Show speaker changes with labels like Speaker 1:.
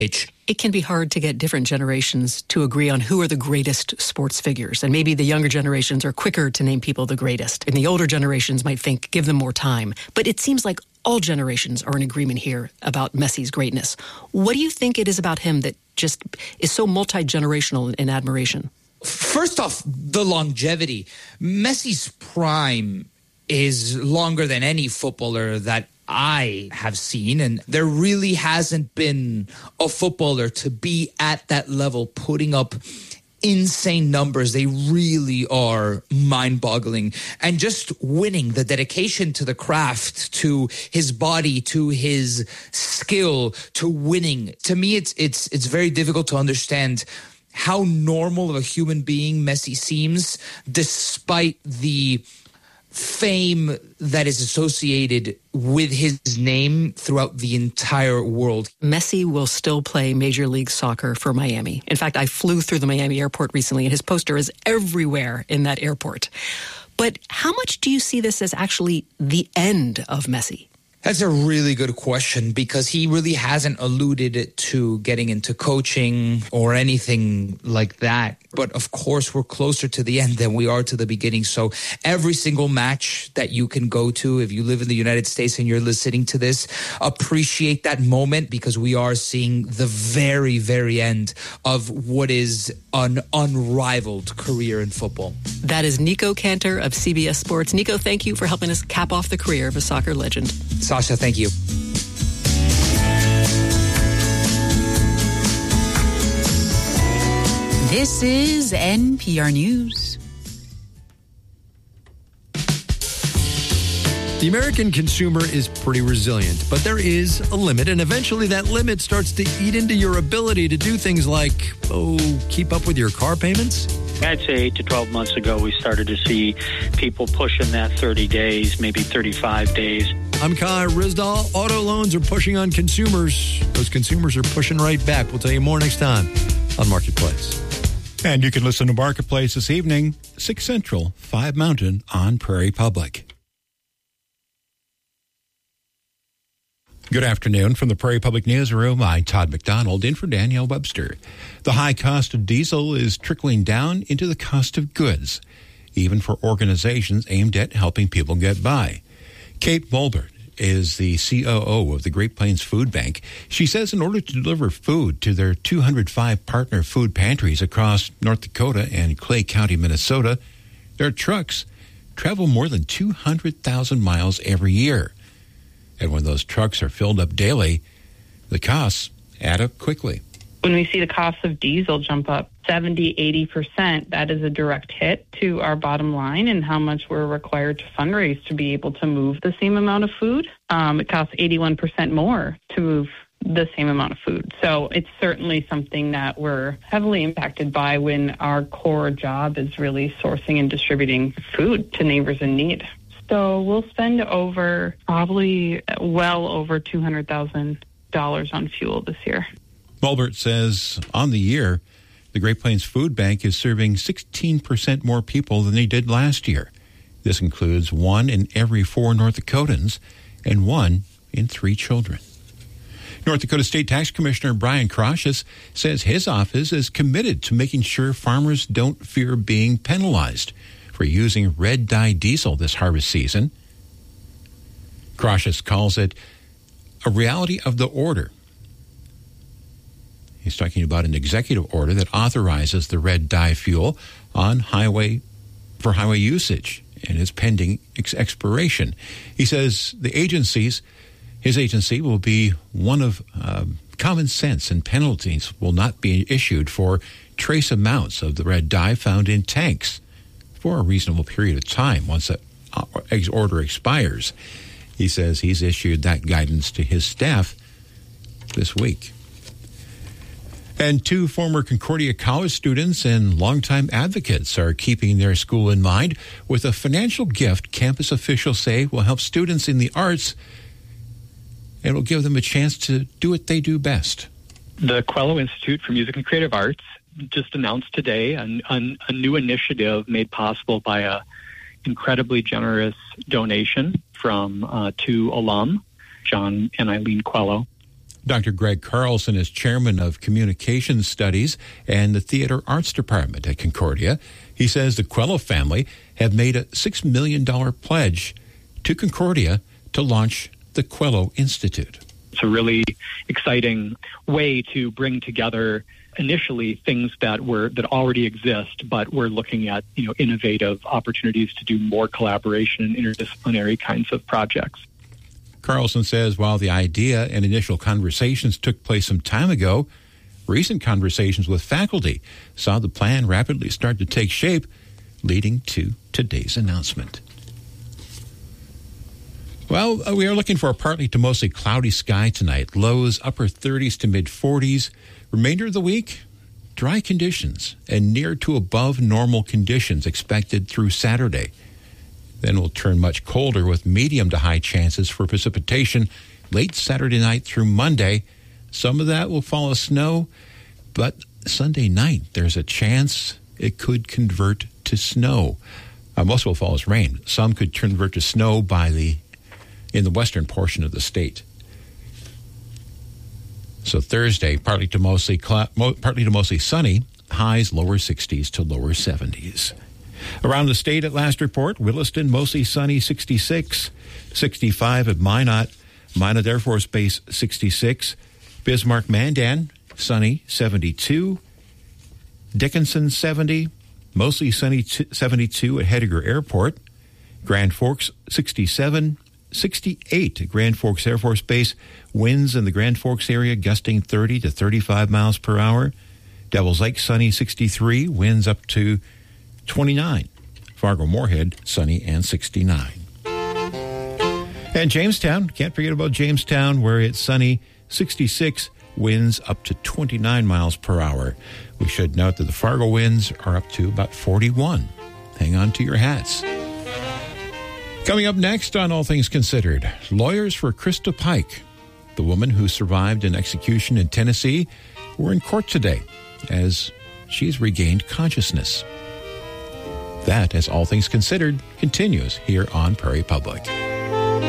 Speaker 1: It can be hard to get different generations to agree on who are the greatest sports figures. And maybe the younger generations are quicker to name people the greatest. And the older generations might think, give them more time. But it seems like all generations are in agreement here about Messi's greatness. What do you think it is about him that just is so multi-generational in admiration?
Speaker 2: First off, the longevity. Messi's prime is longer than any footballer that I have seen, and there really hasn't been a footballer to be at that level, putting up insane numbers. They really are mind-boggling. And just winning, the dedication to the craft, to his body, to his skill, to winning. To me, it's very difficult to understand how normal of a human being Messi seems, despite the fame that is associated with his name throughout the entire world.
Speaker 1: Messi will still play Major League Soccer for Miami. In fact, I flew through the Miami airport recently, and his poster is everywhere in that airport. But how much do you see this as actually the end of Messi?
Speaker 2: That's a really good question, because he really hasn't alluded to getting into coaching or anything like that. But of course, we're closer to the end than we are to the beginning. So every single match that you can go to, if you live in the United States and you're listening to this, appreciate that moment, because we are seeing the very, very end of what is an unrivaled career in football.
Speaker 1: That is Nico Cantor of CBS Sports. Nico, thank you for helping us cap off the career of a soccer legend.
Speaker 2: Sasha, thank you.
Speaker 3: This is NPR News.
Speaker 4: The American consumer is pretty resilient, but there is a limit, and eventually that limit starts to eat into your ability to do things like, keep up with your car payments.
Speaker 5: I'd say 8 to 12 months ago, we started to see people pushing that 30 days, maybe 35 days.
Speaker 4: I'm Kai Rizdal. Auto loans are pushing on consumers. Those consumers are pushing right back. We'll tell you more next time on Marketplace.
Speaker 6: And you can listen to Marketplace this evening, 6 Central, 5 Mountain on Prairie Public. Good afternoon from the Prairie Public Newsroom. I'm Todd McDonald, in for Danielle Webster. The high cost of diesel is trickling down into the cost of goods, even for organizations aimed at helping people get by. Kate Mulbert is the COO of the Great Plains Food Bank. She says in order to deliver food to their 205 partner food pantries across North Dakota and Clay County, Minnesota, their trucks travel more than 200,000 miles every year. And when those trucks are filled up daily, the costs add up quickly.
Speaker 7: When we see the cost of diesel jump up 70, 80%, that is a direct hit to our bottom line and how much we're required to fundraise to be able to move the same amount of food. It costs 81% more to move the same amount of food. So it's certainly something that we're heavily impacted by when our core job is really sourcing and distributing food to neighbors in need. So we'll spend probably well over $200,000 on fuel this year.
Speaker 6: Mulbert says on the year, the Great Plains Food Bank is serving 16% more people than they did last year. This includes 1 in every 4 North Dakotans and 1 in 3 children. North Dakota State Tax Commissioner Brian Kraushus says his office is committed to making sure farmers don't fear being penalized for using red dye diesel this harvest season. Kraushus calls it a reality of the order. He's talking about an executive order that authorizes the red dye fuel on highway usage and is pending expiration. He says his agency will be one of common sense, and penalties will not be issued for trace amounts of the red dye found in tanks for a reasonable period of time once that order expires. He says he's issued that guidance to his staff this week. And 2 former Concordia College students and longtime advocates are keeping their school in mind with a financial gift campus officials say will help students in the arts and will give them a chance to do what they do best.
Speaker 8: The Quello Institute for Music and Creative Arts just announced today a new initiative made possible by a incredibly generous donation from 2 alum, John and Eileen Quello.
Speaker 6: Dr. Greg Carlson is chairman of Communications Studies and the Theater Arts Department at Concordia. He says the Coelho family have made a $6 million pledge to Concordia to launch the Coelho Institute.
Speaker 8: It's a really exciting way to bring together initially things that already exist, but we're looking at innovative opportunities to do more collaboration and interdisciplinary kinds of projects.
Speaker 6: Carlson says while the idea and initial conversations took place some time ago, recent conversations with faculty saw the plan rapidly start to take shape, leading to today's announcement. Well, we are looking for a partly to mostly cloudy sky tonight. Lows upper 30s to mid 40s. Remainder of the week, dry conditions and near to above normal conditions expected through Saturday. Then we'll turn much colder with medium to high chances for precipitation late Saturday night through Monday. Some of that will fall as snow, but Sunday night there's a chance it could convert to snow. Most will fall as rain. Some could convert to snow in the western portion of the state. So Thursday, partly to mostly sunny, highs lower 60s to lower 70s. Around the state at last report, Williston, mostly sunny, 66. 65 at Minot Air Force Base, 66. Bismarck, Mandan, sunny, 72. Dickinson, 70. Mostly sunny, 72 at Heidegger Airport. Grand Forks, 67. 68 at Grand Forks Air Force Base. Winds in the Grand Forks area gusting 30 to 35 miles per hour. Devil's Lake, sunny, 63. Winds up to 29. Fargo-Moorhead, sunny and 69. And Jamestown, can't forget about Jamestown, where it's sunny, 66, winds up to 29 miles per hour. We should note that the Fargo winds are up to about 41. Hang on to your hats. Coming up next on All Things Considered, lawyers for Krista Pike, the woman who survived an execution in Tennessee, were in court today as she's regained consciousness. That, as All Things Considered, continues here on Prairie Public.